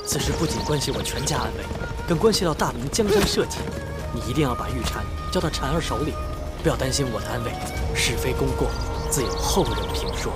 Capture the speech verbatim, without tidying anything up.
此事不仅关系我全家安危，更关系到大明江山社稷。你一定要把玉蝉交到蝉儿手里，不要担心我的安危，是非功过自有后人评说。